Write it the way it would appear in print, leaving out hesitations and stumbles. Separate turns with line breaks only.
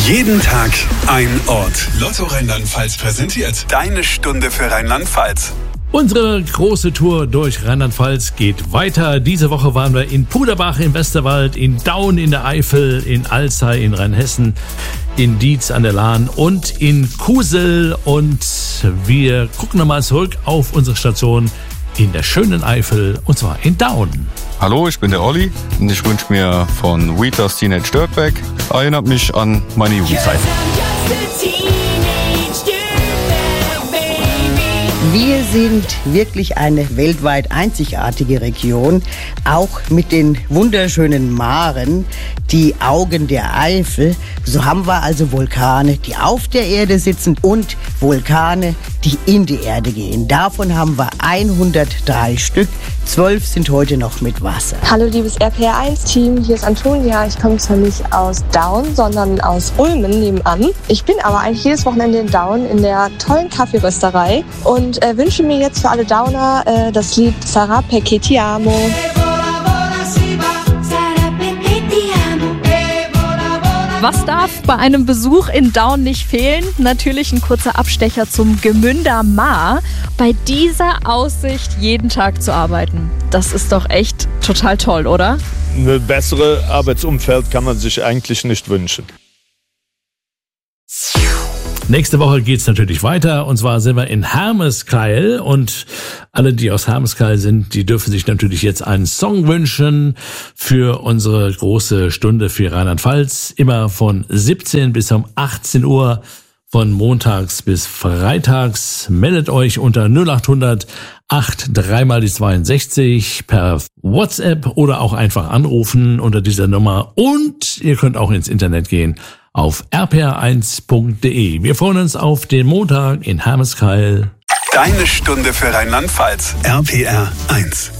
Jeden Tag ein Ort. Lotto Rheinland-Pfalz präsentiert deine Stunde für Rheinland-Pfalz.
Unsere große Tour durch Rheinland-Pfalz geht weiter. Diese Woche waren wir in Puderbach im Westerwald, in Daun in der Eifel, in Alzey in Rheinhessen, in Dietz an der Lahn und in Kusel. Und wir gucken nochmal zurück auf unsere Station in der schönen Eifel, und zwar in Daun.
Hallo, ich bin der Olli und ich wünsche mir von Wheaters Teenage Dirtbag. Erinnert mich an meine Jugendzeit.
Wir sind wirklich eine weltweit einzigartige Region, auch mit den wunderschönen Maren, die Augen der Eifel. So haben wir also Vulkane, die auf der Erde sitzen und Vulkane, die in die Erde gehen. Davon haben wir 103 Stück, 12 sind heute noch mit Wasser.
Hallo liebes RPR1-Team, hier ist Antonia. Ich komme zwar nicht aus Daun, sondern aus Ulmen nebenan. Ich bin aber eigentlich jedes Wochenende in Daun in der tollen Kaffeerösterei und wünsche mir jetzt für alle Dauner das Lied Sarà perché ti amo.
Was darf bei einem Besuch in Daun nicht fehlen? Natürlich ein kurzer Abstecher zum Gemünder Maar. Bei dieser Aussicht jeden Tag zu arbeiten, das ist doch echt total toll, oder?
Ein besseres Arbeitsumfeld kann man sich eigentlich nicht wünschen.
Nächste Woche geht's natürlich weiter, und zwar sind wir in Hermeskeil, und alle, die aus Hermeskeil sind, die dürfen sich natürlich jetzt einen Song wünschen für unsere große Stunde für Rheinland-Pfalz, immer von 17 bis um 18 Uhr, von montags bis freitags. Meldet euch unter 0800 83 mal die 62 per WhatsApp oder auch einfach anrufen unter dieser Nummer, und ihr könnt auch ins Internet gehen auf rpr1.de. Wir freuen uns auf den Montag in Hermeskeil.
Deine Stunde für Rheinland-Pfalz. RPR 1.